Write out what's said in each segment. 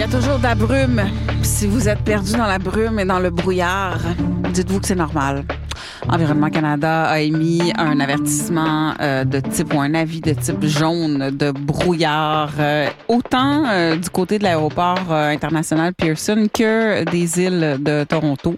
y a toujours de la brume. Si vous êtes perdu dans la brume et dans le brouillard, dites-vous que c'est normal. Environnement Canada a émis un avertissement de type ou un avis de type jaune de brouillard, autant du côté de l'aéroport international Pearson que des îles de Toronto.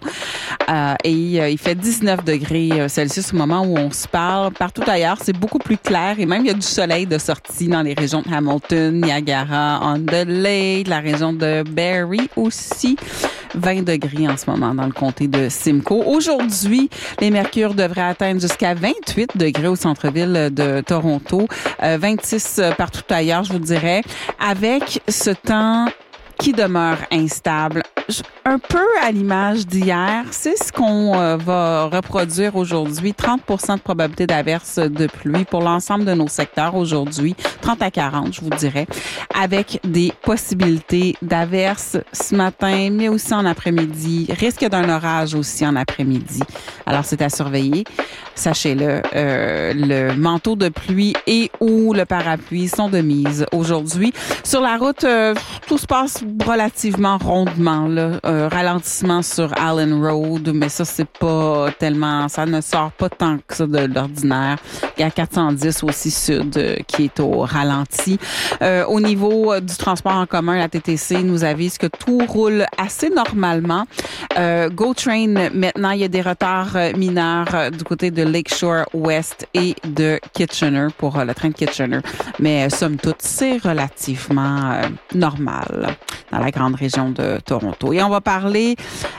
Il fait 19 degrés Celsius au moment où on se parle. Partout ailleurs, c'est beaucoup plus clair et même il y a du soleil de sortie dans les régions de Hamilton, Niagara-on-the-Lake, la région de Barrie aussi. 20 degrés en ce moment dans le comté de Simcoe. Aujourd'hui, les mercures devraient atteindre jusqu'à 28 degrés au centre-ville de Toronto, 26 partout ailleurs, je vous dirais, avec ce temps qui demeure instable. Un peu à l'image d'hier, c'est ce qu'on va reproduire aujourd'hui. 30% de probabilité d'averse de pluie pour l'ensemble de nos secteurs aujourd'hui. 30 à 40, je vous dirais. Avec des possibilités d'averse ce matin, mais aussi en après-midi. Risque d'un orage aussi en après-midi. Alors, c'est à surveiller. Sachez-le, le manteau de pluie et ou le parapluie sont de mise aujourd'hui. Sur la route, tout se passe relativement rondement, là. Ralentissement sur Allen Road, mais ça, c'est pas tellement, ça ne sort pas tant que ça de l'ordinaire. Il y a 410 aussi sud qui est au ralenti. Au niveau du transport en commun, la TTC nous avise que tout roule assez normalement. GO Train, maintenant, il y a des retards mineurs du côté de Lakeshore West et de Kitchener pour le train de Kitchener. Mais somme toute, c'est relativement normal dans la grande région de Toronto. Et on va parler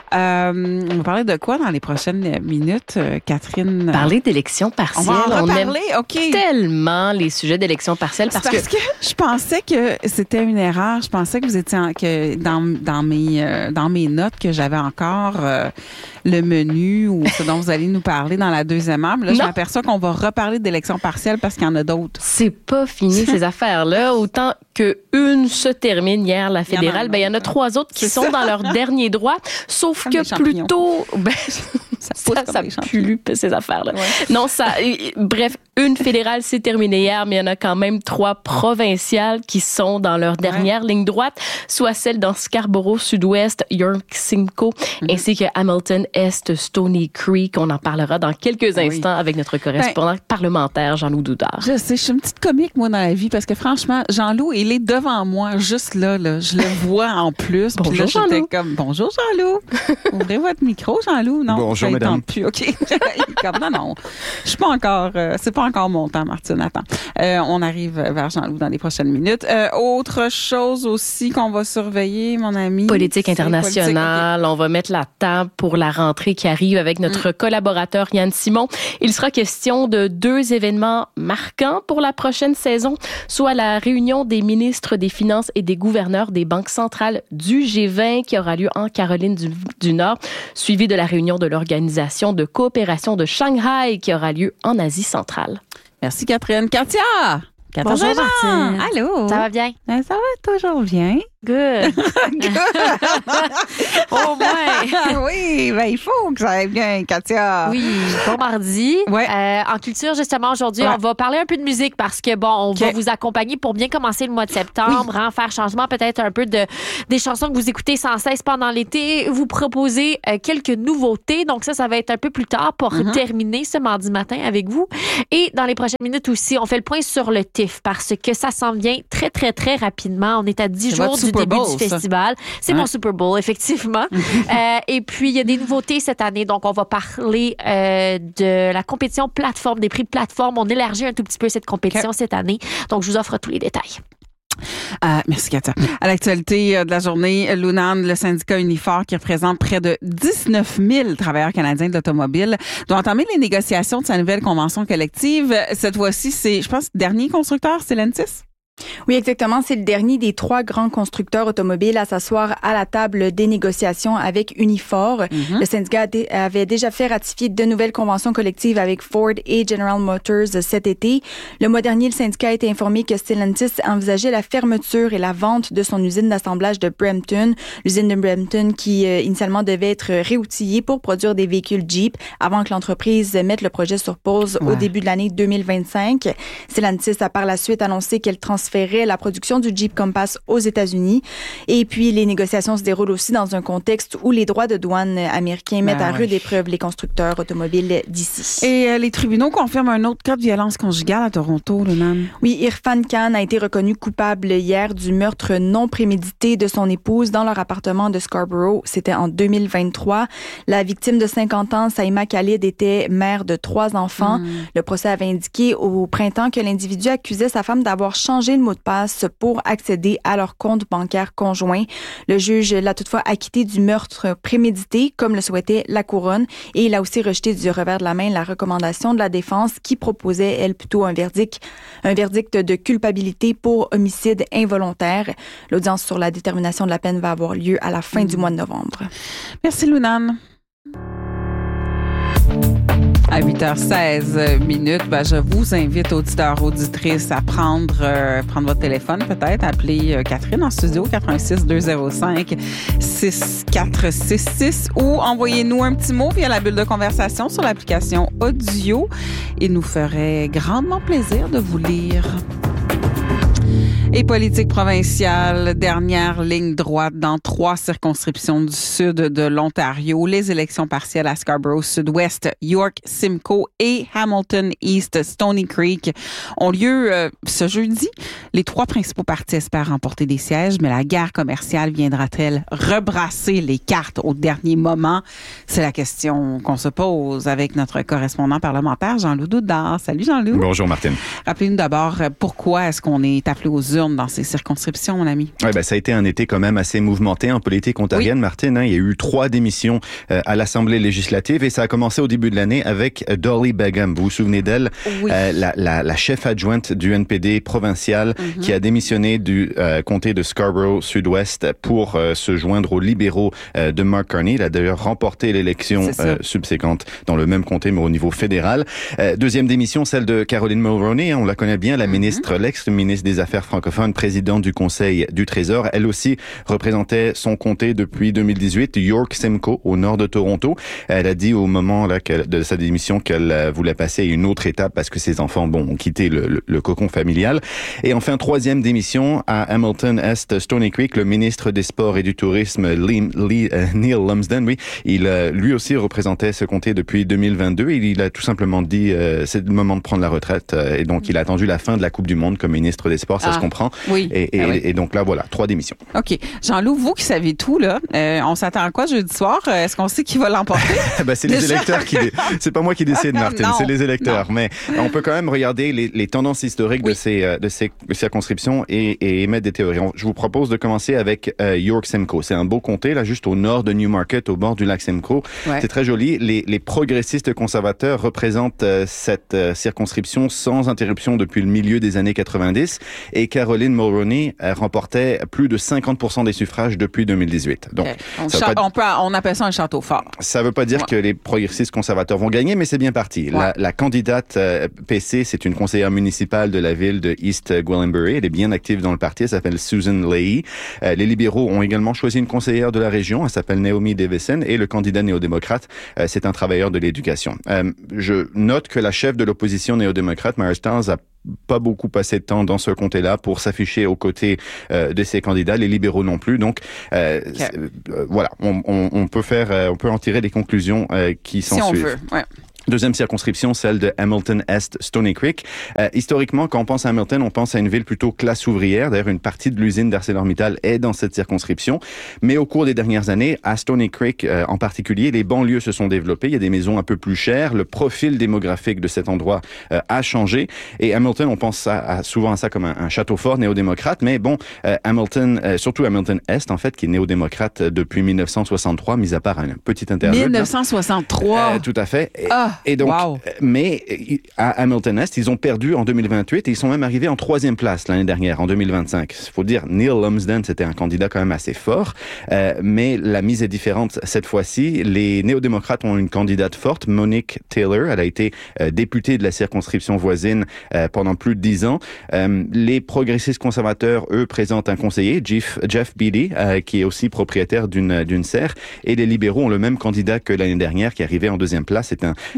de quoi dans les prochaines minutes, Catherine? Parler d'élections partielles. On va en reparler, OK. Tellement les sujets d'élections partielles parce que je pensais que c'était une erreur. Je pensais que vous étiez que dans mes notes que j'avais encore le menu ou ce dont vous allez nous parler dans la deuxième heure. Là, je m'aperçois qu'on va reparler d'élections partielles parce qu'il y en a d'autres. C'est pas fini ces affaires-là. Autant que une se termine hier, la fédérale, il y en a 3 autres qui sont dans leur dernier droit. Sauf comme que plus tôt, ça pue ces affaires-là. Ouais. Non, bref, une fédérale s'est terminée hier, mais il y en a quand même 3 provinciales qui sont dans leur dernière ligne droite, soit celle dans Scarborough Sud-Ouest, York-Simcoe, ainsi que Hamilton Est, Stony Creek. On en parlera dans quelques instants avec notre correspondant parlementaire, Jean-Loup Doudard. Je sais, je suis une petite comique, moi, dans la vie, parce que franchement, Jean-Loup, il est devant moi, juste là. Je le vois en plus. Bonjour, puis là, j'étais comme, bonjour, Jean-Loup. Ouvrez votre micro, Jean-Loup. Non, bonjour, mesdames. Plus. OK. Comme, non. Je suis pas encore, c'est pas encore mon temps, Martine. Attends. On arrive vers Jean-Loup dans les prochaines minutes. Autre chose aussi qu'on va surveiller, mon ami. Politique internationale. Okay. On va mettre la table pour la rentrée qui arrive avec notre collaborateur Yann Simon. Il sera question de 2 événements marquants pour la prochaine saison, soit la réunion des ministres des Finances et des gouverneurs des banques centrales du G20 qui aura lieu en Caroline du Nord, suivie de la réunion de l'Organisation de coopération de Shanghai qui aura lieu en Asie centrale. Merci Catherine. Katia! Bonjour Martine. Allô? Ça va bien? Ça va toujours bien. Good. Au moins. Oui, il faut que ça aille bien, Katia. Oui, bon mardi. Ouais. En culture, justement, aujourd'hui, on va parler un peu de musique parce que, on va vous accompagner pour bien commencer le mois de septembre, faire changement, peut-être un peu des chansons que vous écoutez sans cesse pendant l'été, vous proposer quelques nouveautés. Donc ça va être un peu plus tard pour terminer ce mardi matin avec vous. Et dans les prochaines minutes aussi, on fait le point sur le TIFF parce que ça s'en vient très, très, très rapidement. On est à 10 jours du début du festival. C'est mon Super Bowl, effectivement. Et puis, il y a des nouveautés cette année. Donc, on va parler de la compétition plateforme, des prix plateforme. On élargit un tout petit peu cette compétition cette année. Donc, je vous offre tous les détails. Merci, Katia. À l'actualité de la journée, l'UNAM, le syndicat Unifor, qui représente près de 19 000 travailleurs canadiens de l'automobile, doit entamer les négociations de sa nouvelle convention collective. Cette fois-ci, c'est, je pense, le dernier constructeur, Stellantis? Oui, exactement. C'est le dernier des 3 grands constructeurs automobiles à s'asseoir à la table des négociations avec Unifor. Le syndicat avait déjà fait ratifier de nouvelles conventions collectives avec Ford et General Motors cet été. Le mois dernier, le syndicat a été informé que Stellantis envisageait la fermeture et la vente de son usine d'assemblage de Brampton. L'usine de Brampton qui initialement devait être réoutillée pour produire des véhicules Jeep avant que l'entreprise mette le projet sur pause au début de l'année 2025. Stellantis a par la suite annoncé qu'elle transférait transférait la production du Jeep Compass aux États-Unis. Et puis, les négociations se déroulent aussi dans un contexte où les droits de douane américains mettent à rude épreuve les constructeurs automobiles d'ici. Et les tribunaux confirment un autre cas de violence conjugale à Toronto, Lunan. Oui, Irfan Khan a été reconnu coupable hier du meurtre non prémédité de son épouse dans leur appartement de Scarborough. C'était en 2023. La victime de 50 ans, Saïma Khalid, était mère de 3 enfants. Le procès avait indiqué au printemps que l'individu accusait sa femme d'avoir changé le mot de passe pour accéder à leur compte bancaire conjoint. Le juge l'a toutefois acquitté du meurtre prémédité, comme le souhaitait la couronne, et il a aussi rejeté du revers de la main la recommandation de la défense qui proposait, elle, plutôt un verdict de culpabilité pour homicide involontaire. L'audience sur la détermination de la peine va avoir lieu à la fin du mois de novembre. Merci, Lunan. À 8h16, je vous invite, auditeurs, auditrices, à prendre votre téléphone, peut-être, appeler Catherine en studio, 86-205-6466, ou envoyez-nous un petit mot via la bulle de conversation sur l'application audio. Il nous ferait grandement plaisir de vous lire. Et politique provinciale, dernière ligne droite dans 3 circonscriptions du sud de l'Ontario. Les élections partielles à Scarborough Sud-Ouest, York, Simcoe et Hamilton East, Stony Creek ont lieu ce jeudi. Les 3 principaux partis espèrent remporter des sièges, mais la guerre commerciale viendra-t-elle rebrasser les cartes au dernier moment? C'est la question qu'on se pose avec notre correspondant parlementaire, Jean-Loup Doudard. Salut Jean-Loup. Bonjour Martine. Rappelez-nous d'abord pourquoi est-ce qu'on est appelé aux urnes dans ces circonscriptions, mon ami? Ouais, ça a été un été quand même assez mouvementé en politique ontarienne, Martine. Il y a eu 3 démissions à l'Assemblée législative et ça a commencé au début de l'année avec Dolly Begum. Vous vous souvenez d'elle? Oui. La chef adjointe du NPD provincial qui a démissionné du comté de Scarborough Sud-Ouest pour se joindre aux libéraux de Mark Carney. Il a d'ailleurs remporté l'élection subséquente dans le même comté, mais au niveau fédéral. Deuxième démission, celle de Caroline Mulroney. On la connaît bien, la ministre, l'ex-ministre des Affaires francophones, présidente du Conseil du Trésor. Elle aussi représentait son comté depuis 2018, York Simcoe, au nord de Toronto. Elle a dit au moment de sa démission qu'elle voulait passer à une autre étape parce que ses enfants ont quitté le cocon familial. Et enfin, 3e démission à Hamilton Est, Stony Creek, le ministre des Sports et du Tourisme, Neil Lumsden. Oui, il lui aussi représentait ce comté depuis 2022. Et il a tout simplement dit c'est le moment de prendre la retraite. Et donc, il a attendu la fin de la Coupe du Monde comme ministre des Sports. Ça se comprend. Oui. Et donc là, voilà, 3 démissions. OK. Jean-Loup, vous qui savez tout, là, on s'attend à quoi jeudi soir? Est-ce qu'on sait qui va l'emporter? C'est les électeurs c'est pas moi qui décide, Martine, c'est les électeurs. Non. Mais on peut quand même regarder les tendances historiques de ces circonscriptions et émettre des théories. Je vous propose de commencer avec York Simcoe. C'est un beau comté, là, juste au nord de Newmarket, au bord du lac Simcoe. Ouais. C'est très joli. Les progressistes conservateurs représentent cette circonscription sans interruption depuis le milieu des années 90. Et Caroline Mulroney remportait plus de 50% des suffrages depuis 2018. Donc, on appelle ça un château fort. Ça ne veut pas dire que les progressistes conservateurs vont gagner, mais c'est bien parti. Ouais. La candidate PC, c'est une conseillère municipale de la ville de East Gwillimbury. Elle est bien active dans le parti. Elle s'appelle Susan Leahy. Les libéraux ont également choisi une conseillère de la région. Elle s'appelle Naomi Davison. Et le candidat néo-démocrate, c'est un travailleur de l'éducation. Je note que la chef de l'opposition néo-démocrate, Maura Stiles, a pas beaucoup passé de temps dans ce comté-là pour s'afficher aux côtés de ses candidats, les libéraux non plus. Donc, voilà, on peut en tirer des conclusions qui s'en suivent. Si on veut, ouais. Deuxième circonscription, celle de Hamilton Est, Stony Creek. Historiquement, quand on pense à Hamilton, on pense à une ville plutôt classe ouvrière. D'ailleurs, une partie de l'usine d'ArcelorMittal est dans cette circonscription. Mais au cours des dernières années, à Stony Creek en particulier, les banlieues se sont développées. Il y a des maisons un peu plus chères. Le profil démographique de cet endroit a changé. Et Hamilton, on pense souvent à ça comme un château fort néo-démocrate. Mais bon, Hamilton, surtout Hamilton Est, en fait, qui est néo-démocrate depuis 1963, mis à part un petit interlude. 1963? Tout à fait. Et donc, mais à Hamilton Est, ils ont perdu en 2028 et ils sont même arrivés en 3e place l'année dernière, en 2025. Il faut dire, Neil Lumsden, c'était un candidat quand même assez fort, mais la mise est différente cette fois-ci. Les néo-démocrates ont une candidate forte, Monique Taylor. Elle a été députée de la circonscription voisine pendant plus de 10 ans. Les progressistes conservateurs, eux, présentent un conseiller, Jeff Beattie, qui est aussi propriétaire d'une serre. Et les libéraux ont le même candidat que l'année dernière, qui est arrivé en 2e place. C'est un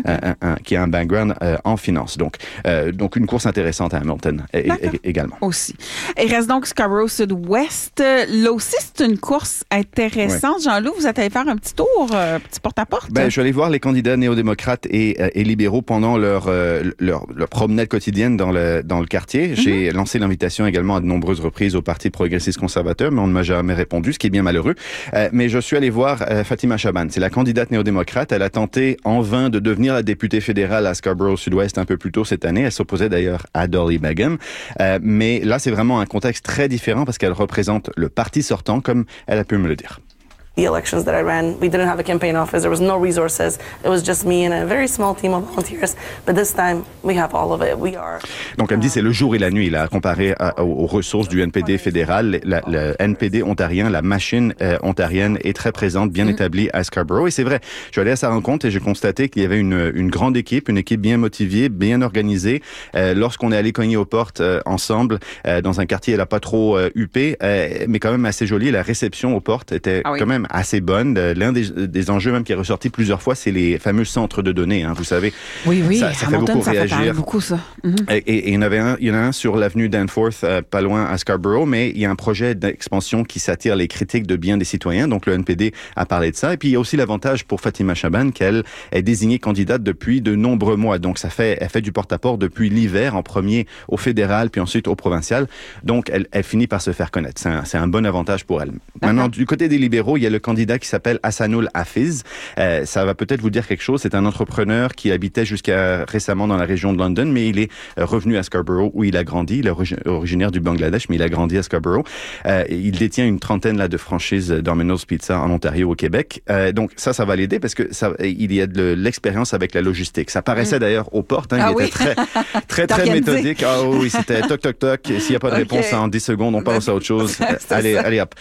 qui a un background en finance. Donc une course intéressante à Hamilton également. Aussi. Il reste donc Scarborough Sud-Ouest. Là aussi, c'est une course intéressante. Ouais. Jean-Loup, vous êtes allé faire un petit tour, petit porte-à-porte? Je suis allé voir les candidats néo-démocrates et libéraux pendant leur promenade quotidienne dans le quartier. J'ai lancé l'invitation également à de nombreuses reprises au Parti progressiste conservateur, mais on ne m'a jamais répondu, ce qui est bien malheureux. Mais je suis allé voir Fatima Chaban. C'est la candidate néo-démocrate. Elle a tenté en vain de devenir la députée fédérale à Scarborough Sud-Ouest un peu plus tôt cette année. Elle s'opposait d'ailleurs à Dolly Begum. Mais là, c'est vraiment un contexte très différent parce qu'elle représente le parti sortant, comme elle a pu me le dire. The elections that I ran, we didn't have a campaign office. There was no resources. It was just me and a very small team of volunteers. But this time, we have all of it. We are. Donc, elle me dit c'est le jour et la nuit, là, comparé aux ressources du NPD fédéral. Le NPD ontarien, la machine ontarienne est très présente, bien établie à Scarborough. Et c'est vrai, je suis allé à sa rencontre et j'ai constaté qu'il y avait une grande équipe, une équipe bien motivée, bien organisée. Lorsqu'on est allé cogner aux portes ensemble, dans un quartier, elle a pas trop huppé, mais quand même assez joli. La réception aux portes était quand même assez bonne. L'un des enjeux même qui est ressorti plusieurs fois, c'est les fameux centres de données. Hein, vous savez, ça fait beaucoup réagir. Ça fait beaucoup, ça. Et il y en a un sur l'avenue Danforth, pas loin à Scarborough, mais il y a un projet d'expansion qui s'attire les critiques de bien des citoyens. Donc le NPD a parlé de ça. Et puis il y a aussi l'avantage pour Fatima Chaban qu'elle est désignée candidate depuis de nombreux mois. Donc elle fait du porte-à-porte depuis l'hiver, en premier au fédéral, puis ensuite au provincial. Donc elle finit par se faire connaître. C'est un bon avantage pour elle. Maintenant, du côté des libéraux, il y a le candidat qui s'appelle Hassanul Hafiz. Ça va peut-être vous dire quelque chose. C'est un entrepreneur qui habitait jusqu'à récemment dans la région de London, mais il est revenu à Scarborough où il a grandi. Il est originaire du Bangladesh, mais il a grandi à Scarborough. Il détient une trentaine de franchises Domino's Pizza en Ontario, au Québec. Donc ça va l'aider parce que il y a de l'expérience avec la logistique. Ça paraissait d'ailleurs aux portes. Hein, il était très méthodique. Ah oui, c'était toc toc toc. S'il n'y a pas de réponse en 10 secondes, on passe à autre chose. Allez hop.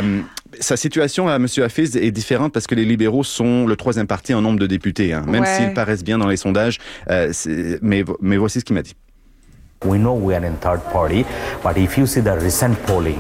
Sa situation à M. Hafiz est différente parce que les libéraux sont le troisième parti en nombre de députés, hein, même s'ils paraissent bien dans les sondages. Mais voici ce qu'il m'a dit. We know we are in third party, but if you see the recent polling,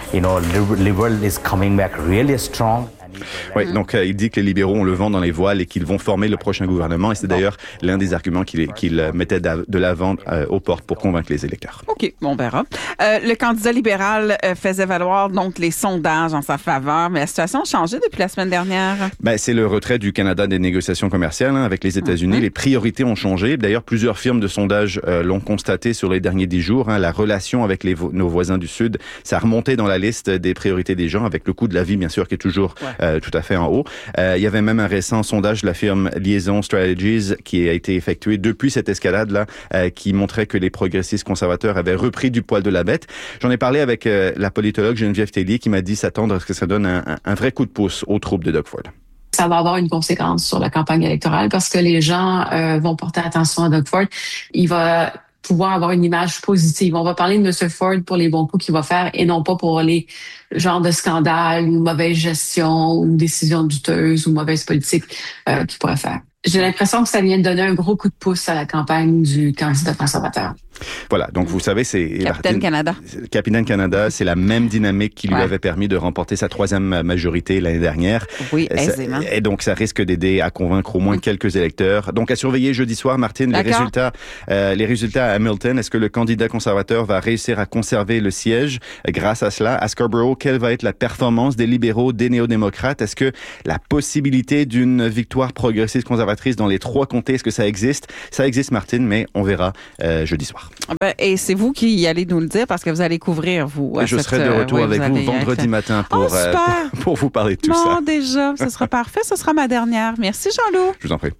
Liberal is coming back really strong. Oui, donc il dit que les libéraux ont le vent dans les voiles et qu'ils vont former le prochain gouvernement. Et c'est d'ailleurs l'un des arguments qu'il mettait de l'avant aux portes pour convaincre les électeurs. OK, on verra. Le candidat libéral faisait valoir donc les sondages en sa faveur, mais la situation a changé depuis la semaine dernière. C'est le retrait du Canada des négociations commerciales avec les États-Unis. Les priorités ont changé. D'ailleurs, plusieurs firmes de sondage l'ont constaté sur les derniers 10 jours. La relation avec nos voisins du Sud, ça a remonté dans la liste des priorités des gens, avec le coût de la vie, bien sûr, qui est toujours tout à fait en haut. Il y avait même un récent sondage de la firme Liaison Strategies qui a été effectué depuis cette escalade-là, qui montrait que les progressistes conservateurs avaient repris du poil de la bête. J'en ai parlé avec la politologue Geneviève Tellier qui m'a dit s'attendre à ce que ça donne un vrai coup de pouce aux troupes de Doug Ford. Ça va avoir une conséquence sur la campagne électorale parce que les gens vont porter attention à Doug Ford. Il va pouvoir avoir une image positive. On va parler de M. Ford pour les bons coups qu'il va faire et non pas pour les genres de scandales ou mauvaise gestion ou décisions douteuses ou mauvaise politique qu'il pourrait faire. J'ai l'impression que ça vient de donner un gros coup de pouce à la campagne du candidat conservateur. Voilà, donc vous savez, c'est Capitaine Canada. Capitaine Canada, c'est la même dynamique qui lui avait permis de remporter sa troisième majorité l'année dernière. Oui, aisément. Et donc, ça risque d'aider à convaincre au moins quelques électeurs. Donc, à surveiller jeudi soir, Martine, les résultats à Hamilton. Est-ce que le candidat conservateur va réussir à conserver le siège grâce à cela? À Scarborough, quelle va être la performance des libéraux, des néo-démocrates? Est-ce que la possibilité d'une victoire progressiste conservatrice dans les 3 comtés, est-ce que ça existe? Ça existe, Martine, mais on verra jeudi soir. Et c'est vous qui allez nous le dire parce que vous allez couvrir, vous. Je serai de retour avec vous vendredi matin pour vous parler de tout ça. Non, déjà, ce sera parfait. Ce sera ma dernière. Merci, Jean-Loup. Je vous en prie.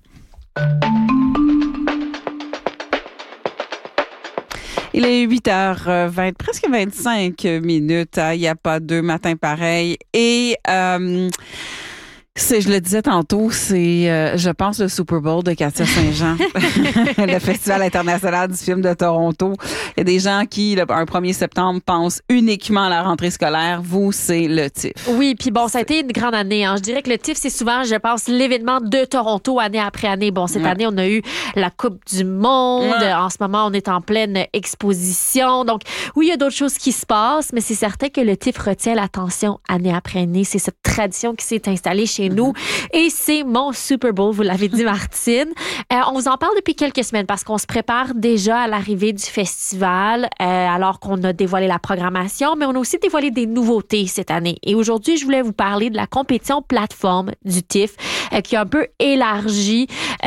Il est 8h20, presque 25 minutes. Il n'y a pas 2 matins pareils. Et... je le disais tantôt, c'est, je pense, le Super Bowl de Katia Saint-Jean, le Festival international du film de Toronto. Il y a des gens qui, un 1er septembre, pensent uniquement à la rentrée scolaire. Vous, c'est le TIFF. Oui, puis bon, ça a été une grande année. Je dirais que le TIFF, c'est souvent, je pense, l'événement de Toronto année après année. Bon, cette année, on a eu la Coupe du Monde. En ce moment, on est en pleine exposition. Donc, oui, il y a d'autres choses qui se passent, mais c'est certain que le TIFF retient l'attention année après année. C'est cette tradition qui s'est installée chez nous. Et c'est mon Super Bowl, vous l'avez dit, Martine. On vous en parle depuis quelques semaines parce qu'on se prépare déjà à l'arrivée du festival, alors qu'on a dévoilé la programmation, mais on a aussi dévoilé des nouveautés cette année. Et aujourd'hui, je voulais vous parler de la compétition plateforme du TIFF, qui a un peu élargi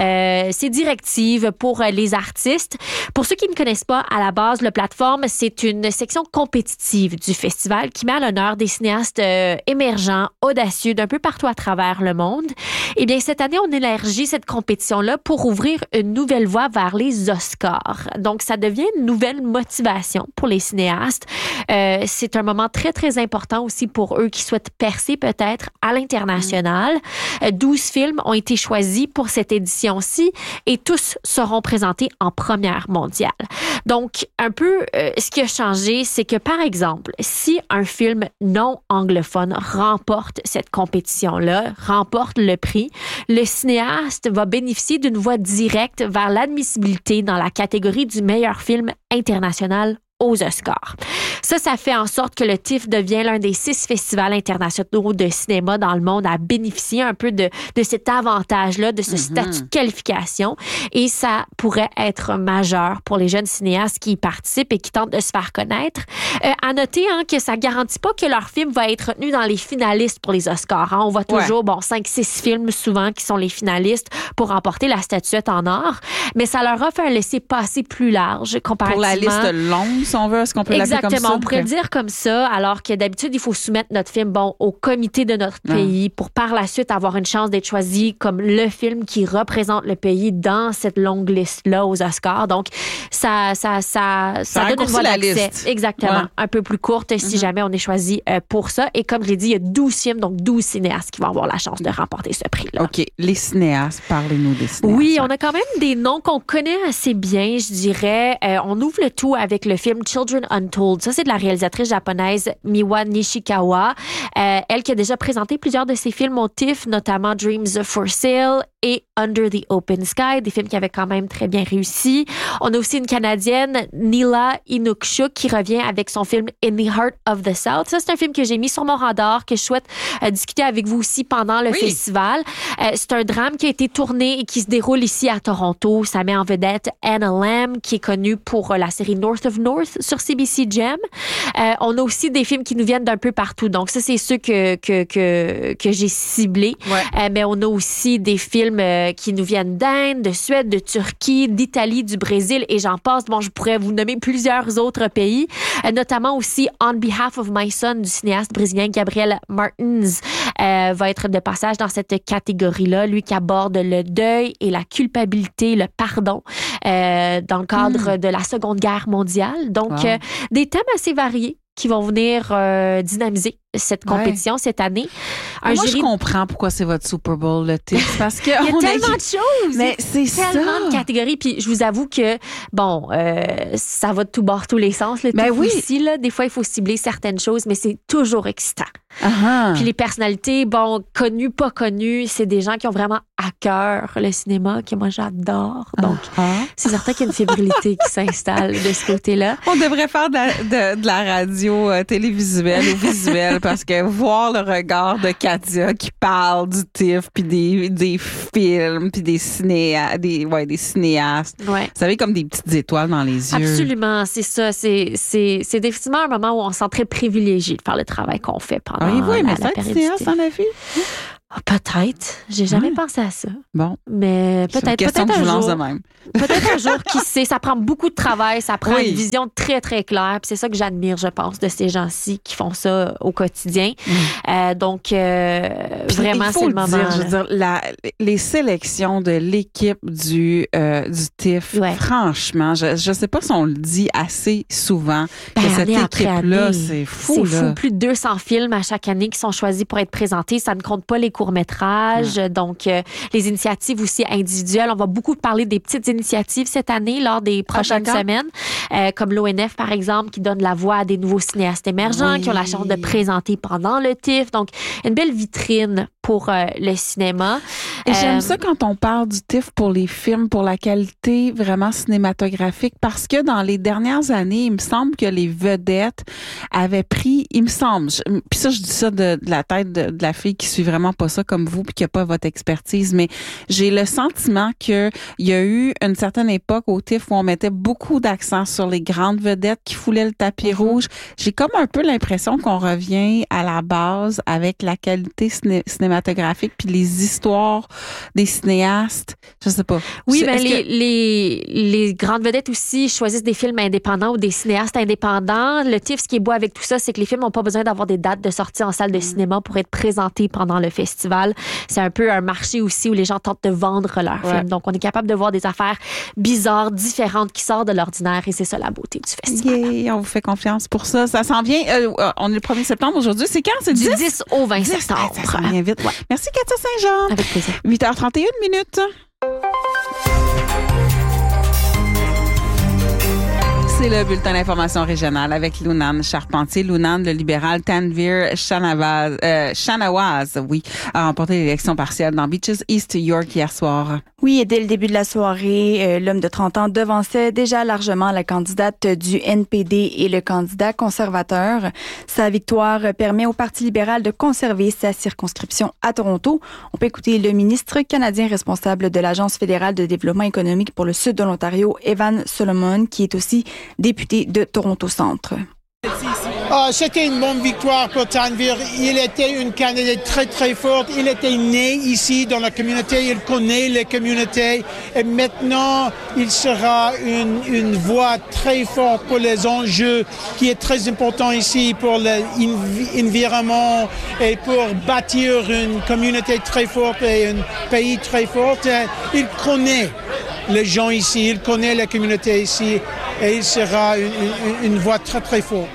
ses directives pour les artistes. Pour ceux qui ne connaissent pas, à la base, le plateforme, c'est une section compétitive du festival qui met à l'honneur des cinéastes émergents, audacieux d'un peu partout à travers le monde. Eh bien, cette année, on élargit cette compétition-là pour ouvrir une nouvelle voie vers les Oscars. Donc, ça devient une nouvelle motivation pour les cinéastes. C'est un moment très, très important aussi pour eux qui souhaitent percer peut-être à l'international. 12 films ont été choisis pour cette édition-ci et tous seront présentés en première mondiale. Donc, un peu, ce qui a changé, c'est que, par exemple, si un film non anglophone remporte cette compétition-là, remporte le prix, le cinéaste va bénéficier d'une voie directe vers l'admissibilité dans la catégorie du meilleur film international aux Oscars. Ça fait en sorte que le TIFF devient l'un des 6 festivals internationaux de cinéma dans le monde à bénéficier un peu de cet avantage-là, de ce statut de qualification. Et ça pourrait être majeur pour les jeunes cinéastes qui y participent et qui tentent de se faire connaître. À noter que ça garantit pas que leur film va être retenu dans les finalistes pour les Oscars. On voit toujours 5-6 films souvent qui sont les finalistes pour remporter la statuette en or. Mais ça leur offre un laissez-passer plus large comparativement. Pour la liste longue, si on veut, est-ce qu'on peut l'appeler comme ça? Exactement, on pourrait le dire comme ça, alors que d'habitude, il faut soumettre notre film au comité de notre pays pour par la suite avoir une chance d'être choisi comme le film qui représente le pays dans cette longue liste-là aux Oscars. Donc, ça donne une voie d'accès. Exactement, un peu plus courte si jamais on est choisi pour ça. Et comme je l'ai dit, il y a 12 films, donc 12 cinéastes qui vont avoir la chance de remporter ce prix-là. OK, les cinéastes, parlez-nous des cinéastes. Oui, on a quand même des noms qu'on connaît assez bien, je dirais. On ouvre le tout avec le film Children Untold. Ça, c'est de la réalisatrice japonaise Miwa Nishikawa. Elle qui a déjà présenté plusieurs de ses films au TIFF, notamment Dreams for Sale et Under the Open Sky, des films qui avaient quand même très bien réussi. On a aussi une Canadienne, Nila Inukshuk, qui revient avec son film In the Heart of the South. Ça, c'est un film que j'ai mis sur mon radar, que je souhaite discuter avec vous aussi pendant le festival. C'est un drame qui a été tourné et qui se déroule ici à Toronto. Ça met en vedette Anna Lamb, qui est connue pour la série North of North sur CBC Gem. On a aussi des films qui nous viennent d'un peu partout. Donc, ça, c'est ceux que j'ai ciblés. Mais on a aussi des films qui nous viennent d'Inde, de Suède, de Turquie, d'Italie, du Brésil et j'en passe. Bon, je pourrais vous nommer plusieurs autres pays, notamment aussi On Behalf of My Son du cinéaste brésilien Gabriel Martins va être de passage dans cette catégorie-là. Lui qui aborde le deuil et la culpabilité, le pardon dans le cadre de la Seconde Guerre mondiale. Donc, des thèmes assez variés qui vont venir dynamiser cette compétition cette année. Je comprends pourquoi c'est votre Super Bowl, le TIFF, parce que il y a tellement de choses. Mais c'est tellement de catégories. Puis je vous avoue que, ça va de tout bord, tous les sens. Le TIFF aussi, là, des fois, il faut cibler certaines choses, mais c'est toujours excitant. Puis les personnalités, connues, pas connues, c'est des gens qui ont vraiment à cœur le cinéma, que moi, j'adore. Donc, c'est certain qu'il y a une fébrilité qui s'installe de ce côté-là. On devrait faire de la radio télévisuelle ou visuelle, parce que voir le regard de Katia qui parle du TIFF, puis des films, puis des cinéastes, vous savez, comme des petites étoiles dans les yeux. Absolument, c'est ça. C'est définitivement un moment où on se sent très privilégié de faire le travail qu'on fait pendant la période du TIFF. Dans la vie? Peut-être. J'ai jamais pensé à ça. Bon. Mais peut-être un jour. Peut-être un jour, qui sait. Ça prend beaucoup de travail, ça prend une vision très, très claire. Puis c'est ça que j'admire, je pense, de ces gens-ci qui font ça au quotidien. Donc, vraiment, c'est le moment. Je veux dire, les sélections de l'équipe du TIFF, franchement, je sais pas si on le dit assez souvent, que cette équipe-là, c'est fou. C'est fou. Plus de 200 films à chaque année qui sont choisis pour être présentés. Ça ne compte pas les courts-métrages. Donc, les initiatives aussi individuelles. On va beaucoup parler des petites initiatives cette année lors des prochaines semaines, comme l'ONF, par exemple, qui donne la voix à des nouveaux cinéastes émergents qui ont la chance de présenter pendant le TIFF. Donc, une belle vitrine pour le cinéma. Et j'aime ça quand on parle du TIFF pour les films, pour la qualité vraiment cinématographique, parce que dans les dernières années, il me semble que les vedettes avaient pris, il me semble, puis ça je dis ça de la tête de la fille qui suit vraiment pas ça comme vous puis qui a pas votre expertise, mais j'ai le sentiment que il y a eu une certaine époque au TIFF où on mettait beaucoup d'accent sur les grandes vedettes qui foulaient le tapis rouge. J'ai comme un peu l'impression qu'on revient à la base avec la qualité cinématographique puis les histoires des cinéastes. Je sais pas. Oui, mais les grandes vedettes aussi choisissent des films indépendants ou des cinéastes indépendants. Le TIFF, ce qui est beau avec tout ça, c'est que les films n'ont pas besoin d'avoir des dates de sortie en salle de cinéma pour être présentés pendant le festival. C'est un peu un marché aussi où les gens tentent de vendre leurs films. Donc, on est capable de voir des affaires bizarres, différentes, qui sortent de l'ordinaire et c'est ça la beauté du festival. Yeah, on vous fait confiance pour ça. Ça s'en vient. On est le 1er septembre aujourd'hui. C'est quand? C'est du 10 au 20 septembre. Ça s'en vient vite. Ouais. Merci, Katia Saint-Jean. Avec plaisir. 8h31 minutes. C'est le bulletin d'information régionale avec Lunane Charpentier. Lunane, le libéral Tanvir Shanawaz, a remporté l'élection partielle dans Beaches East York hier soir. Oui, et dès le début de la soirée, l'homme de 30 ans devançait déjà largement la candidate du NPD et le candidat conservateur. Sa victoire permet au Parti libéral de conserver sa circonscription à Toronto. On peut écouter le ministre canadien responsable de l'Agence fédérale de développement économique pour le sud de l'Ontario, Evan Solomon, qui est aussi député de Toronto Centre. C'était une bonne victoire pour Tanvir. Il était une candidate très, très forte. Il était né ici dans la communauté. Il connaît les communautés. Et maintenant, il sera une voix très forte pour les enjeux qui est très important ici pour l'environnement et pour bâtir une communauté très forte et un pays très fort. Il connaît les gens ici. Il connaît la communauté ici. Et il sera une voix très, très forte.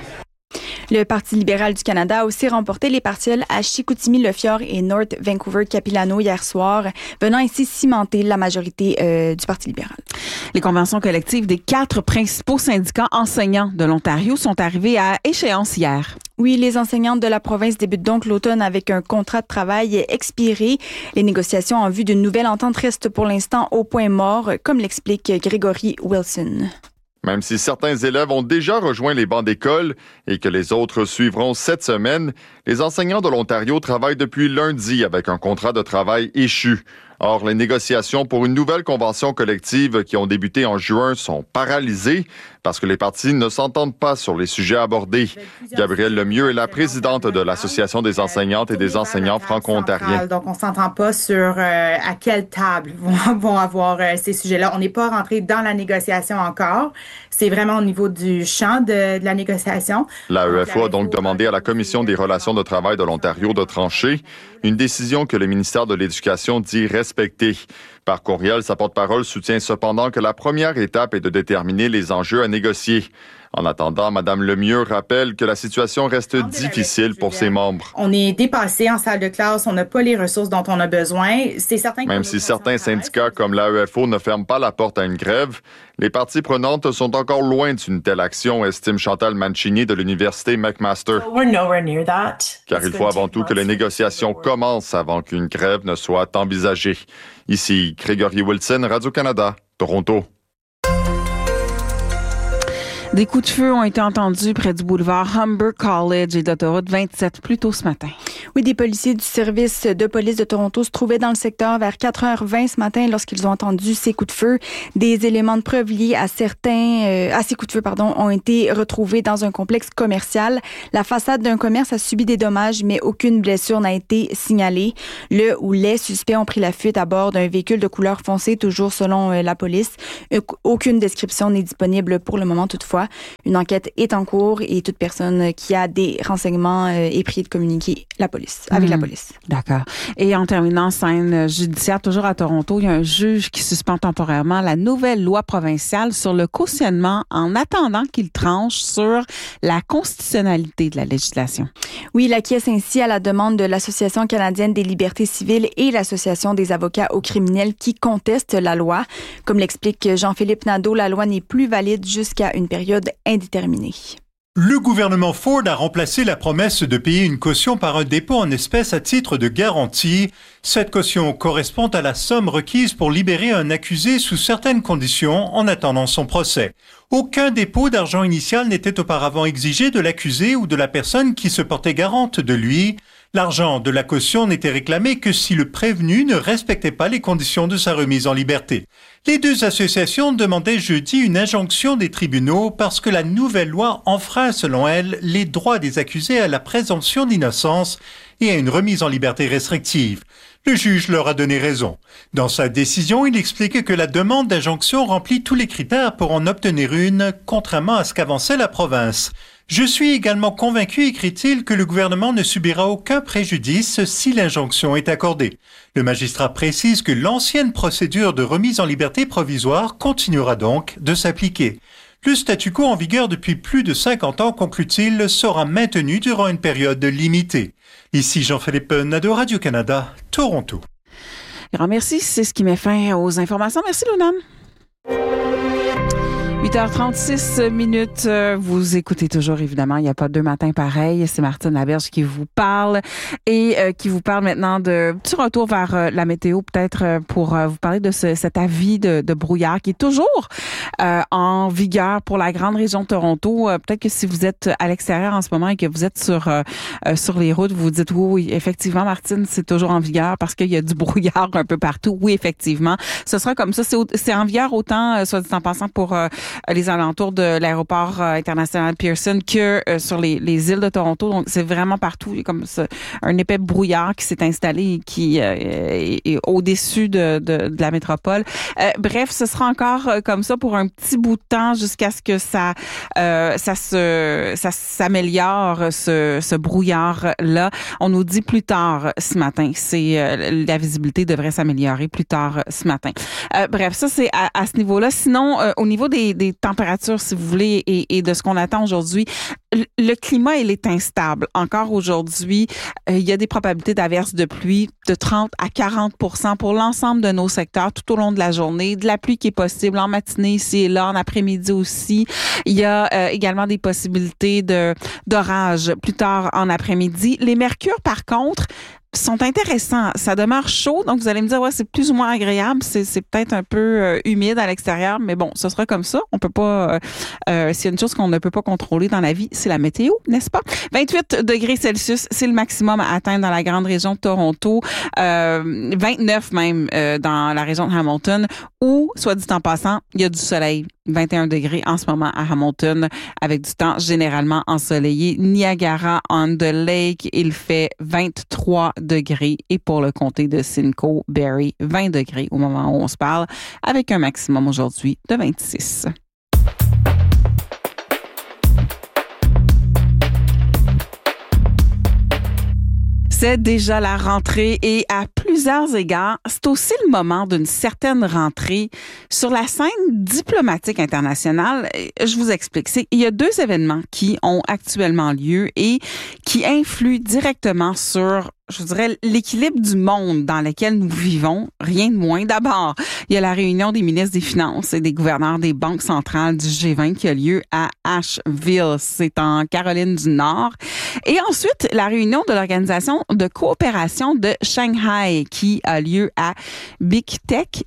Le Parti libéral du Canada a aussi remporté les partiels à Chicoutimi-Le-Fjord et North Vancouver-Capilano hier soir, venant ainsi cimenter la majorité du Parti libéral. Les conventions collectives des 4 principaux syndicats enseignants de l'Ontario sont arrivées à échéance hier. Oui, les enseignantes de la province débutent donc l'automne avec un contrat de travail expiré. Les négociations en vue d'une nouvelle entente restent pour l'instant au point mort, comme l'explique Gregory Wilson. Même si certains élèves ont déjà rejoint les bancs d'école et que les autres suivront cette semaine, les enseignants de l'Ontario travaillent depuis lundi avec un contrat de travail échu. Or, les négociations pour une nouvelle convention collective qui ont débuté en juin sont paralysées parce que les partis ne s'entendent pas sur les sujets abordés. Gabrielle Lemieux est la présidente de l'Association des enseignantes et des enseignants franco-ontariens. Donc, on s'entend pas sur à quelle table vont avoir ces sujets-là. On n'est pas rentré dans la négociation encore. C'est vraiment au niveau du champ de la négociation. L'AEFO a donc demandé à la Commission des relations de travail de l'Ontario de trancher, une décision que le ministère de l'Éducation dit respecter. Par courriel, sa porte-parole soutient cependant que la première étape est de déterminer les enjeux à négocier. En attendant, Mme Lemieux rappelle que la situation reste difficile pour ses membres. On est dépassé en salle de classe, on n'a pas les ressources dont on a besoin. C'est certain que même si certains syndicats comme l'AEFO ne ferment pas la porte à une grève, les parties prenantes sont encore loin d'une telle action, estime Chantal Mancini de l'Université McMaster. Car il faut avant tout que les négociations commencent avant qu'une grève ne soit envisagée. Ici, Gregory Wilson, Radio-Canada, Toronto. Des coups de feu ont été entendus près du boulevard Humber College et d'autoroute 27 plus tôt ce matin. Oui, des policiers du service de police de Toronto se trouvaient dans le secteur vers 4h20 ce matin lorsqu'ils ont entendu ces coups de feu. Des éléments de preuve liés à ces coups de feu, ont été retrouvés dans un complexe commercial. La façade d'un commerce a subi des dommages, mais aucune blessure n'a été signalée. Le ou les suspects ont pris la fuite à bord d'un véhicule de couleur foncée, toujours selon la police. Aucune description n'est disponible pour le moment toutefois. Une enquête est en cours et toute personne qui a des renseignements est priée de communiquer avec la police. D'accord. Et en terminant, scène judiciaire, toujours à Toronto, il y a un juge qui suspend temporairement la nouvelle loi provinciale sur le cautionnement en attendant qu'il tranche sur la constitutionnalité de la législation. Oui, il acquiesce ainsi à la demande de l'Association canadienne des libertés civiles et l'Association des avocats aux criminels qui contestent la loi. Comme l'explique Jean-Philippe Nadeau, la loi n'est plus valide jusqu'à une période indéterminée. Le gouvernement Ford a remplacé la promesse de payer une caution par un dépôt en espèces à titre de garantie. Cette caution correspond à la somme requise pour libérer un accusé sous certaines conditions en attendant son procès. Aucun dépôt d'argent initial n'était auparavant exigé de l'accusé ou de la personne qui se portait garante de lui. L'argent de la caution n'était réclamé que si le prévenu ne respectait pas les conditions de sa remise en liberté. Les deux associations demandaient jeudi une injonction des tribunaux parce que la nouvelle loi enfreint, selon elles, les droits des accusés à la présomption d'innocence et à une remise en liberté restrictive. Le juge leur a donné raison. Dans sa décision, il explique que la demande d'injonction remplit tous les critères pour en obtenir une, contrairement à ce qu'avançait la province. Je suis également convaincu, écrit-il, que le gouvernement ne subira aucun préjudice si l'injonction est accordée. Le magistrat précise que l'ancienne procédure de remise en liberté provisoire continuera donc de s'appliquer. Le statu quo en vigueur depuis plus de 50 ans, conclut-il, sera maintenu durant une période limitée. Ici Jean-Philippe Nadeau, Radio-Canada, Toronto. Grand merci, c'est ce qui met fin aux informations. Merci, Lunam. 8h36. Vous écoutez toujours, évidemment, il n'y a pas deux matins pareils. C'est Martine Laberge qui vous parle et qui vous parle maintenant de petit retour vers la météo, peut-être pour vous parler de cet avis de brouillard qui est toujours en vigueur pour la grande région de Toronto. Peut-être que si vous êtes à l'extérieur en ce moment et que vous êtes sur les routes, vous vous dites oui, effectivement, Martine, c'est toujours en vigueur parce qu'il y a du brouillard un peu partout. Oui, effectivement. Ce sera comme ça. C'est en vigueur autant, soit dit en passant, pour les alentours de l'aéroport international Pearson que sur les îles de Toronto. Donc, c'est vraiment partout. Il y a comme ça, un épais brouillard qui s'est installé et qui est au-dessus de la métropole. Bref, ce sera encore comme ça pour un petit bout de temps jusqu'à ce que ça s'améliore, ce brouillard-là. On nous dit plus tard ce matin. La visibilité devrait s'améliorer plus tard ce matin. Bref, ça, c'est à ce niveau-là. Sinon, au niveau des températures, si vous voulez, et de ce qu'on attend aujourd'hui, le climat, il est instable. Encore aujourd'hui, il y a des probabilités d'averses de pluie de 30 à 40% pour l'ensemble de nos secteurs tout au long de la journée. De la pluie qui est possible en matinée ici et là, en après-midi aussi. Il y a également des possibilités d'orage plus tard en après-midi. Les mercures, par contre, sont intéressants. Ça demeure chaud, donc vous allez me dire, ouais, c'est plus ou moins agréable. C'est peut-être un peu humide à l'extérieur, mais bon, ce sera comme ça. On peut pas, s'il y a une chose qu'on ne peut pas contrôler dans la vie, c'est la météo, n'est-ce pas? 28 degrés Celsius, c'est le maximum à atteindre dans la grande région de Toronto. 29 même dans la région de Hamilton, où, soit dit en passant, il y a du soleil. 21 degrés en ce moment à Hamilton, avec du temps généralement ensoleillé. Niagara-on-the-Lake, il fait 23 degrés. Et pour le comté de Simcoe, Barrie, 20 degrés au moment où on se parle, avec un maximum aujourd'hui de 26. C'est déjà la rentrée et à plusieurs égards, c'est aussi le moment d'une certaine rentrée sur la scène diplomatique internationale. Je vous explique. Il y a deux événements qui ont actuellement lieu et qui influent directement sur, je dirais, l'équilibre du monde dans lequel nous vivons, rien de moins. D'abord, il y a la réunion des ministres des Finances et des gouverneurs des banques centrales du G20 qui a lieu à Asheville, c'est en Caroline du Nord. Et ensuite, la réunion de l'Organisation de coopération de Shanghai qui a lieu à Bishkek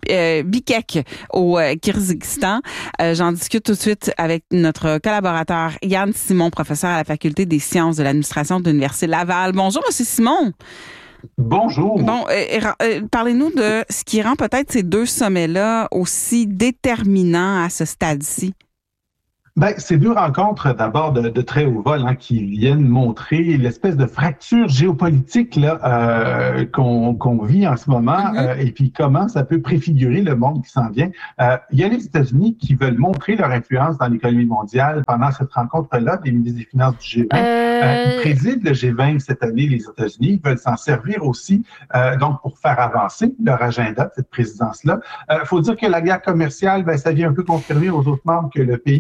au Kyrgyzstan. J'en discute tout de suite avec notre collaborateur Yann Simon, professeur à la Faculté des sciences de l'administration de l'Université Laval. Bonjour, Monsieur Simon. Bonjour. Bon, parlez-nous de ce qui rend peut-être ces deux sommets-là aussi déterminants à ce stade-ci. Ben, ces deux rencontres, d'abord de très haut vol, qui viennent montrer l'espèce de fracture géopolitique là qu'on vit en ce moment, et puis comment ça peut préfigurer le monde qui s'en vient. Il y a les États-Unis qui veulent montrer leur influence dans l'économie mondiale pendant cette rencontre-là des ministres des Finances du G20. Ils président le G20 cette année, les États-Unis. Ils veulent s'en servir aussi donc pour faire avancer leur agenda de cette présidence-là. Faut dire que la guerre commerciale, ça vient un peu confirmer aux autres membres que le pays est plus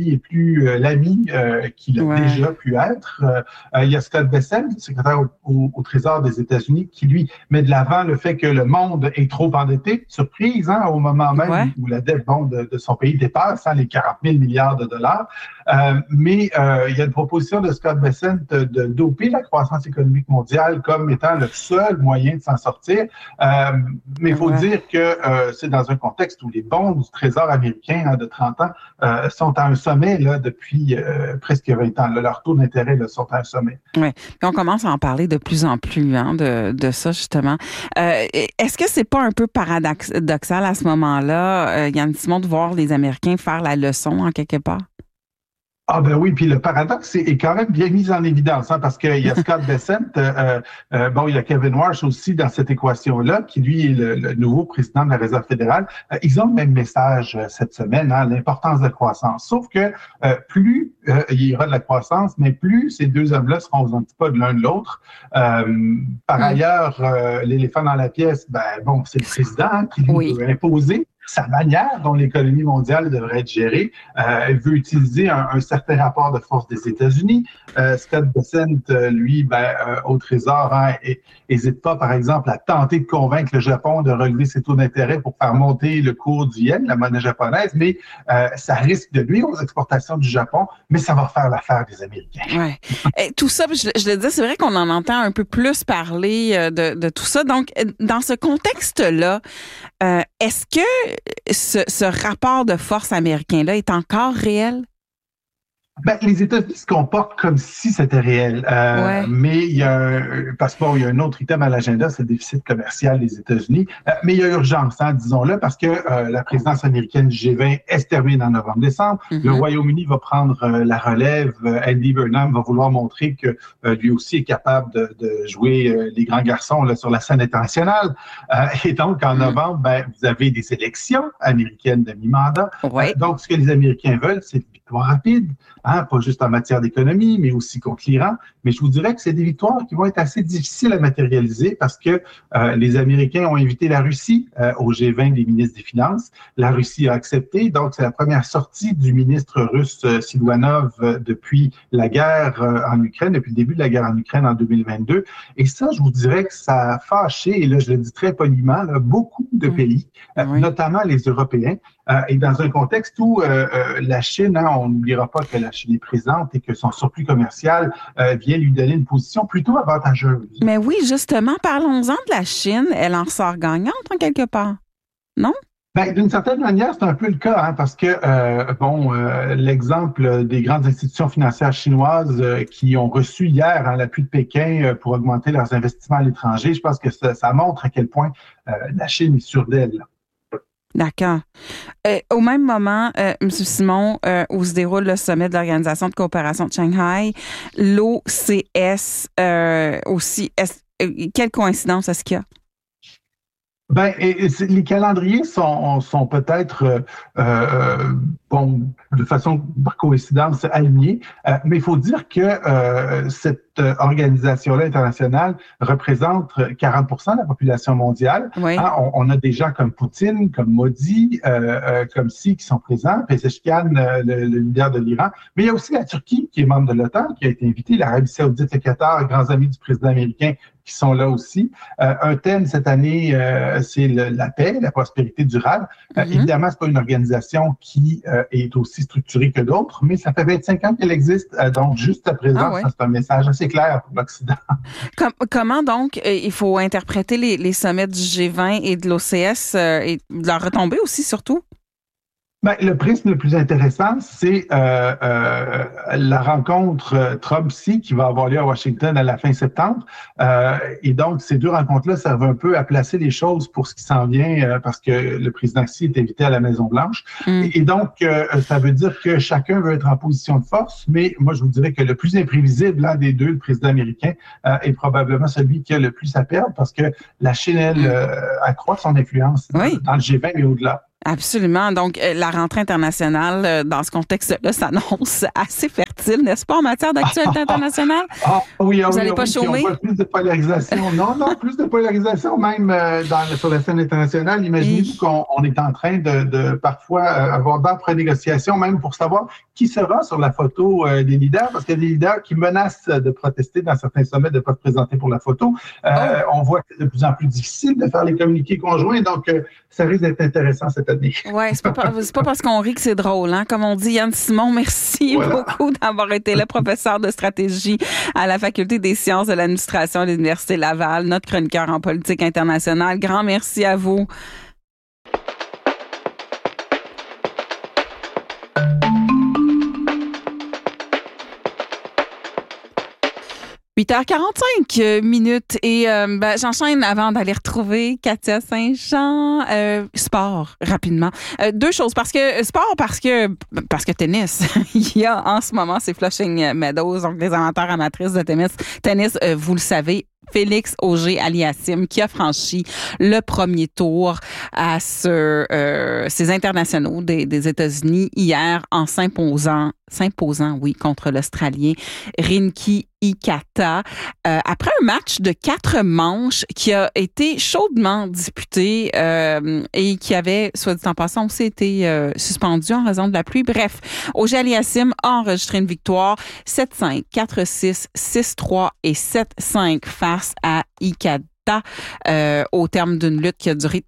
plus l'ami qu'il a déjà pu être. Il y a Scott Bessent, secrétaire au Trésor des États-Unis, qui, lui, met de l'avant le fait que le monde est trop endetté. Surprise, au moment même où la dette de son pays dépasse les 40 000 milliards de dollars. Mais il y a une proposition de Scott Bessent de doper la croissance économique mondiale comme étant le seul moyen de s'en sortir. Mais il faut dire que c'est dans un contexte où les bons du Trésor américain de 30 ans sont à un sommet depuis presque 20 ans. Leur taux d'intérêt sont à un sommet. Oui, on commence à en parler de plus en plus de ça, justement. Est-ce que c'est pas un peu paradoxal à ce moment-là, Yann Simon, de voir les Américains faire la leçon en quelque part? Ah ben oui, puis le paradoxe est quand même bien mis en évidence, parce qu'il y a Scott Bessent, il y a Kevin Warsh aussi dans cette équation-là, qui lui est le nouveau président de la Réserve fédérale. Ils ont le même message cette semaine, l'importance de la croissance. Sauf que plus il y aura de la croissance, mais plus ces deux hommes-là seront aux antipodes l'un de l'autre. Par ailleurs, l'éléphant dans la pièce, c'est le président qui lui veut imposer sa manière dont l'économie mondiale devrait être gérée. Elle veut utiliser un certain rapport de force des États-Unis. Scott Bessent, lui, au Trésor, n'hésite pas, par exemple, à tenter de convaincre le Japon de relever ses taux d'intérêt pour faire monter le cours du yen, la monnaie japonaise, mais ça risque de nuire aux exportations du Japon, mais ça va faire l'affaire des Américains. Ouais. Et tout ça, je le dis, c'est vrai qu'on en entend un peu plus parler de tout ça. Donc, dans ce contexte-là, est-ce que ce rapport de force américain-là est encore réel? Les États-Unis se comportent comme si c'était réel. Mais il y a parce qu'il y a un autre item à l'agenda, c'est le déficit commercial des États-Unis. Mais il y a urgence, disons-le, parce que la présidence américaine du G20 est terminée en novembre-décembre. Le Royaume-Uni va prendre la relève. Andy Burnham va vouloir montrer que lui aussi est capable de jouer les grands garçons sur la scène internationale. Et donc, en novembre, vous avez des élections américaines de mi-mandat. Donc, ce que les Américains veulent, c'est une victoire rapide. Pas juste en matière d'économie, mais aussi contre l'Iran. Mais je vous dirais que c'est des victoires qui vont être assez difficiles à matérialiser parce que les Américains ont invité la Russie au G20 des ministres des Finances. La Russie a accepté. Donc, c'est la première sortie du ministre russe Siluanov depuis la guerre en Ukraine, depuis le début de la guerre en Ukraine en 2022. Et ça, je vous dirais que ça a fâché, et là, je le dis très poliment, beaucoup de pays, notamment les Européens. Et dans un contexte où la Chine, on n'oubliera pas que la Chine est présente et que son surplus commercial vient lui donner une position plutôt avantageuse. Mais oui, justement, parlons-en de la Chine. Elle en sort gagnante en quelque part, non? D'une certaine manière, c'est un peu le cas, parce que l'exemple des grandes institutions financières chinoises qui ont reçu hier l'appui de Pékin pour augmenter leurs investissements à l'étranger, je pense que ça montre à quel point la Chine est sûre d'elle. D'accord. Au même moment, M. Simon, où se déroule le sommet de l'Organisation de coopération de Shanghai, l'OCS aussi. Quelle coïncidence est-ce qu'il y a? Les calendriers sont peut-être de façon par coïncidence alignés, mais il faut dire que cette organisation-là internationale représente 40% de la population mondiale. On a des gens comme Poutine, comme Modi, comme Xi qui sont présents, Pezeshkian, le leader de l'Iran, mais il y a aussi la Turquie qui est membre de l'OTAN, qui a été invitée, l'Arabie saoudite, le Qatar, grands amis du président américain qui sont là aussi. Un thème cette année, c'est la paix, la prospérité durable. Évidemment, c'est pas une organisation qui est aussi structurée que d'autres, mais ça fait 25 ans qu'elle existe. Donc, juste à présent, ça, c'est un message assez clair pour l'Occident. Comment donc il faut interpréter les sommets du G20 et de l'OCS et de leur retombée aussi, surtout? Le prisme le plus intéressant, c'est la rencontre Trump-Xi qui va avoir lieu à Washington à la fin septembre. Et donc, ces deux rencontres-là servent un peu à placer les choses pour ce qui s'en vient parce que le président Xi est invité à la Maison-Blanche. Et donc, ça veut dire que chacun veut être en position de force, mais moi, je vous dirais que le plus imprévisible des deux, le président américain, est probablement celui qui a le plus à perdre parce que la Chine, elle, accroît son influence dans le G20 et au-delà. Absolument. Donc, la rentrée internationale, dans ce contexte-là, s'annonce assez fertile, n'est-ce pas, en matière d'actualité internationale? Oui, vous n'allez pas chômer? On voit plus de polarisation. Non, plus de polarisation même sur la scène internationale. Imaginez-vous qu'on est en train de parfois avoir d'âpres négociations, même pour savoir qui sera sur la photo des leaders, parce qu'il y a des leaders qui menacent de protester dans certains sommets, de ne pas se présenter pour la photo. On voit que c'est de plus en plus difficile de faire les communiqués conjoints, donc ça risque d'être intéressant cette année. Oui, c'est pas parce qu'on rit que c'est drôle, hein? Comme on dit, Yann Simon, merci beaucoup d'avoir été le professeur de stratégie à la Faculté des sciences de l'administration de l'Université Laval, notre chroniqueur en politique internationale. Grand merci à vous. « 8h45 minutes et j'enchaîne avant d'aller retrouver Katia Saint-Jean. Sport, rapidement. Deux choses, parce que tennis. Il y a en ce moment, c'est Flushing Meadows, donc les amateurs amatrices de tennis, vous le savez, Félix Auger-Aliassime qui a franchi le premier tour à ces internationaux des États-Unis hier en s'imposant, contre l'Australien Rinki Ikata. Après un match de 4 manches qui a été chaudement disputé et qui avait, soit dit en passant, aussi été suspendu en raison de la pluie. Bref, Auger-Aliassime a enregistré une victoire 7-5, 4-6, 6-3 et 7-5 face à Ikata au terme d'une lutte qui a duré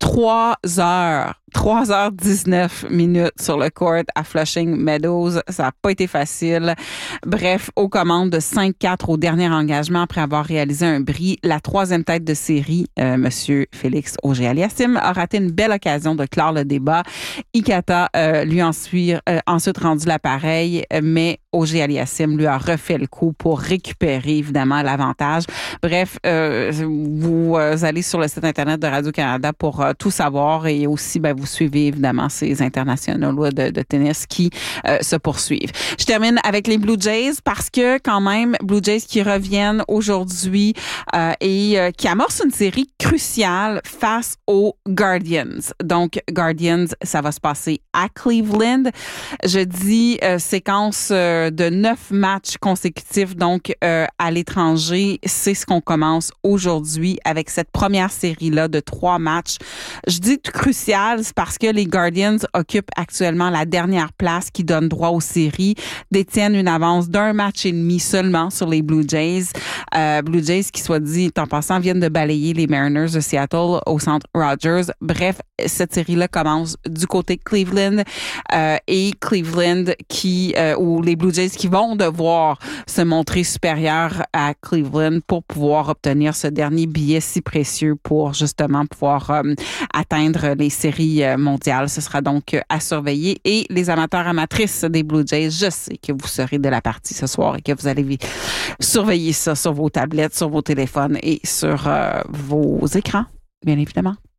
3h19 minutes sur le court à Flushing Meadows. Ça n'a pas été facile. Bref, aux commandes de 5-4 au dernier engagement après avoir réalisé un bris, la troisième tête de série, Monsieur Félix Auger-Aliassime, a raté une belle occasion de clore le débat. Ikata lui ensuite rendu l'appareil, mais Auger-Aliassime lui a refait le coup pour récupérer évidemment l'avantage. Bref, vous allez sur le site internet de Radio-Canada pour tout savoir et aussi vous suivez évidemment ces internationaux de tennis qui se poursuivent. Je termine avec les Blue Jays parce que quand même, Blue Jays qui reviennent aujourd'hui et qui amorcent une série cruciale face aux Guardians. Donc, Guardians, ça va se passer à Cleveland. Je dis séquence de 9 matchs consécutifs, donc à l'étranger. C'est ce qu'on commence aujourd'hui avec cette première série-là de 3 matchs. Je dis crucial parce que les Guardians occupent actuellement la dernière place qui donne droit aux séries, détiennent une avance d'1 match et demi seulement sur les Blue Jays. Blue Jays qui, soit dit en passant, viennent de balayer les Mariners de Seattle au centre Rogers. Bref, cette série-là commence du côté de Cleveland et Cleveland ou les Blue Jays qui vont devoir se montrer supérieurs à Cleveland pour pouvoir obtenir ce dernier billet si précieux pour justement pouvoir atteindre les séries mondiales. Ce sera donc à surveiller. Et les amateurs amatrices des Blue Jays, je sais que vous serez de la partie ce soir et que vous allez surveiller ça sur vos tablettes, sur vos téléphones et sur vos écrans, bien évidemment.